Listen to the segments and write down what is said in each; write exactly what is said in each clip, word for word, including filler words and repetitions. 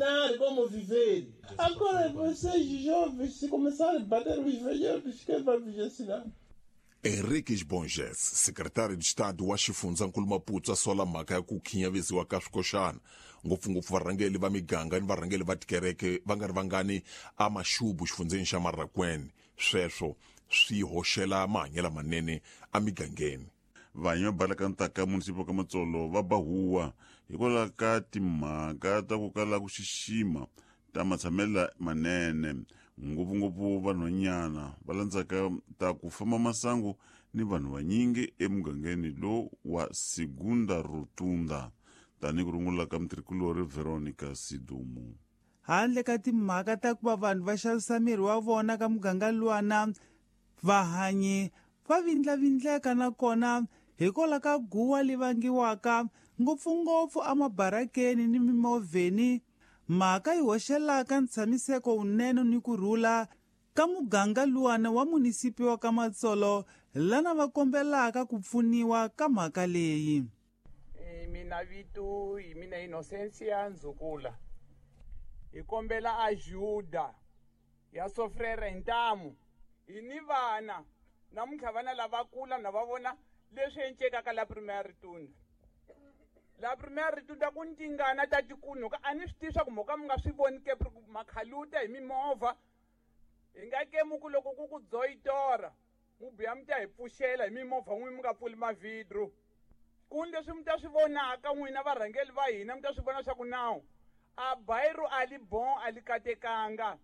estar, como viver. Agora vocês jovens, se começarem a bater os velhotes, quem vai vos ensinar? Henrique Bonges, secretário de Estado wa xifundzankulu Maputo a sola mhaka ya ku khinyaviziwa ka swikoxana ngopfungopfu varhangeli va miganga ni varhangeli va tikereke va nga ri vangani a maxubu xifundzeni xa Marakweni. Sweswo swi hoxela mahanyelo manene a migangeni. Vanhu va balaka ntaka munisipo ka Matsolo va bahuwa hikwalaho ka timhaka ta ku kala ku xixima ta matshamelo manene, ngopfungopfu vanhwanyana va landzaka ta ku famba masangu ni vanhu vanyingi emugangeni lowu wa Segunda Rotunda. Tani ku rungula ka mutirhikulori Veronica Sidumu. Handle ka timhaka ta ku va vanhu va xavisa miri wa vona ka muganga luwana, vahanyi va vindlavindleka na kona hikola ka guwa li vangiwaka ngopfungopfu amabarakeni ni mimovheni, mhaka yi hoxelaka ntshamiseko unene ni kurhula ka muganga luwana wa munisipi wa ka Matsolo lana va kombelaka ku pfuniwa ka mhaka leyi. E, mina vitu hi mina Inocencia Nzukula hi kombela ajuda ya sofrera hi ntamu ini vana namuntlha vana lavakula na va vona leswi encekaka la Primera Rotunda. La Primera Rotunda ku ntingana ta tikunuka a ni swi tivi swa ku moka mi nga swi voni ke makhaluta hi mimovha hi nga ke muku loko ku ku dzoyitora mu biya mi ta hi pfuxela hi mimovha n'wini mi nga pfuli mavidro. Kuni leswi mi ta swi vonaka n'wina varhangeli va hina mi ta swi vona swa ku nawu a bayiro a li bon a li katekanga.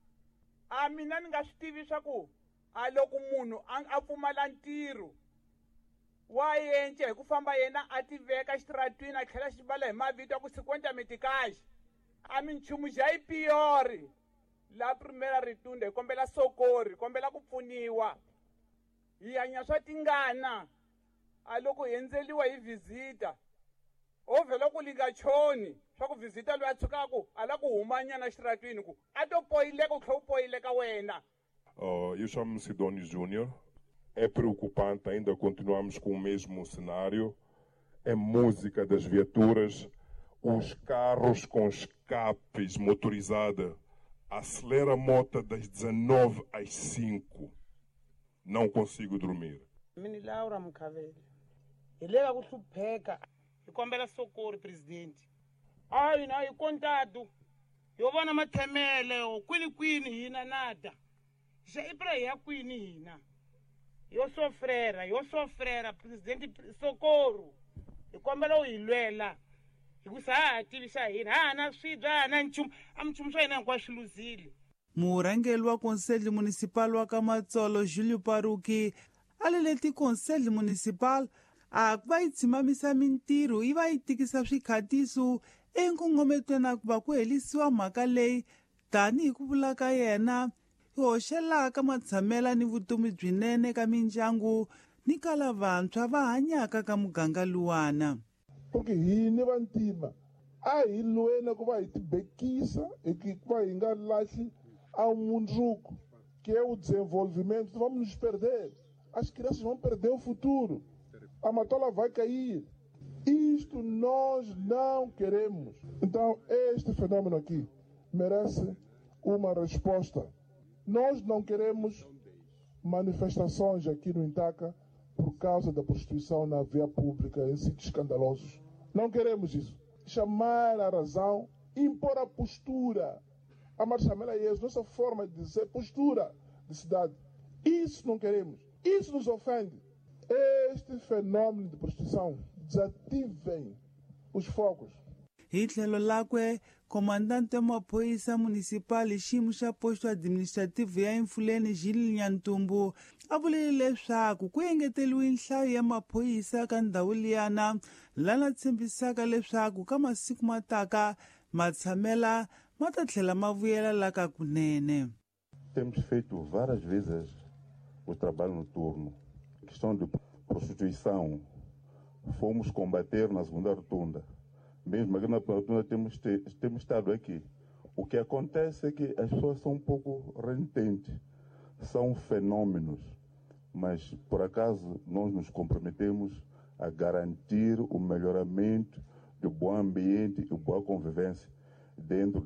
A mina ni nga swi tivi swa ku a loko munhu a pfumala ntirho wa yence hi ku famba yena a ti veka xitiratwini a tlhela xi bala hi mavito ya ku cinquenta metikaxi a minchumu xa yi piyori la Primera Rotunda hi kombela sokori hi kombela ku pfuniwa hi hanya swa tingana a loko hi endzeliwa hi visita o vhela ku linga choni swa ku visita loyi a tshukaku a la ku humanyana xitiratwini ku a to poyileka u tlhela u poyileka wena. Uh, eu chamo-me Sidónio Júnior. É preocupante, ainda continuamos com o mesmo cenário. É música das viaturas, os carros com escapes motorizados. Acelera a moto das dezenove às cinco. Não consigo dormir. Mini Laura Mukaveli. Ilega kuhlupheka. Ikombela sokori presidente. Ai na i contato. Yo vona mathemele o kwini kwini hina nada. Já ipra ya kwini hina. Yo sofrera, yo sofrera presidente sokoro. Ikombela uyilwela. Hikusa ha tivisha hina ha na swibya ha na nchumu amchumu swa hina hinkwaswo luzile. Murhangeri wa Conselho Municipal wa ka Matsolo Júlio Paruki a leleti Conselho Municipal a ku va yi tshimamisa mintirho yi va yi tikisa swikhatiso enkongometweni na ku va ku helisiwa mhaka leyi tanihi ku vula ka yena yi hoxelaka matshamela ni vutomi byinene ka mindyangu ni ka lavantshwa va hanyaka ka muganga luwana. Porque hini vantima a hi lweni ku va hi tibekisa hi ku va hi nga lahli a mundzuku que é o desenvolvimento. Vamos nos perder, as crianças vão perder o futuro, a Matola vai cair. Isto nós não queremos. Então este fenômeno aqui merece uma resposta. Nós não queremos manifestações aqui no Intaca por causa da prostituição na via pública em sítios escandalosos. Não queremos isso. Chamar a razão, impor a postura. A Marchamela é a nossa forma de dizer postura de cidade. Isso não queremos. Isso nos ofende. Este fenômeno de prostituição, desativem os focos. Hi tlhelo lakwe comandante wa maphoyisa municipal hi xiyimo xa posto administrativo ya Imfuleni Gilles Nyantumbu a vulele leswaku ku engeteliwe nhlayo ya maphoyisa ka ndhawu liyana lana tshembisaka leswaku ka masiku mataka matshamela ma ta tlhela ma vuyela la ka kunene. Temos feito várias vezes o trabalho noturno. Questão de prostituição, fomos combater na Segunda Rotunda. Mesmo aqui na Rotunda temos, temos estado aqui. O que acontece é que as pessoas são um pouco renitentes, são fenômenos, mas por acaso nós nos comprometemos a garantir o melhoramento do bom ambiente e boa convivência dentro